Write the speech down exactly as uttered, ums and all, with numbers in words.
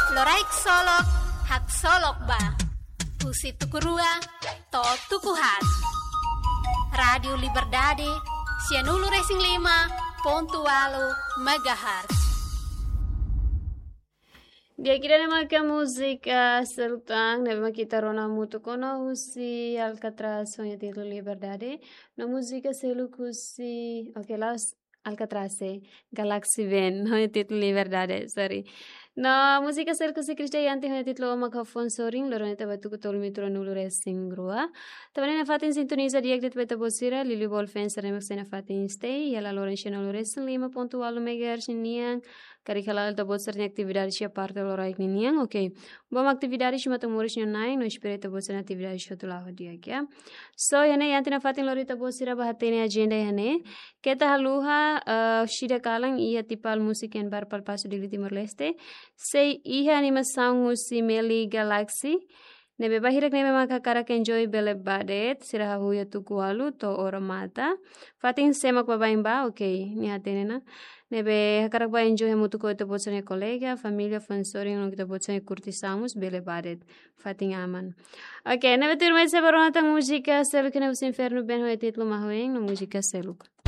Loraik solok, hak solok ba. Husi tukurua, to tukuhat. Radio Liberdade, Sianulu Racing lima, Pontualo, Megahertz. Dia kira nama ke música selutang, nama kita rona mutu kono husi Alcatraz sonya titulu Liberdade, no música selukusi, oke okay, las Alcatraz Galaxy Van, no titulu Liberdade, sorry. No música selukusi Cristianti no titulu Macafon Soring, loroneta batu kutol mitro nulu racing grua. Tamanina fatin sintoniza diak beta bosira, Lili Wolfen sarema sena fatin stay, yala lorenche no racing lima pontualo megahertz niang. Karikala ta botsarnya atividades a parte loraik niniang, ok. Bom atividades chama tamuris nai, no espírito botsarnya atividades shotu lava dia kia. So yane yantina fatin lorita botsira bahatene agenda yane. Kita haluha uh, shida kalang ia tipal musik yang bar pal paso di Timor Leste. Sei iha animação usi Meli Galaxy. Nebe bahirak nebe makakara enjoy bele badet siraha huya tukualu to ora mata. Fatin semak babaimba, ok. Ni hatene na. Nebe hakarak ba enjoy mutu ko ito botsane kolega, familia, fansori no kita botsane curtisamos bele badet. Fatin aman. Ok, nebe turma sa baronata música seluk na us inferno ben ho titlo mahoeng no música seluk.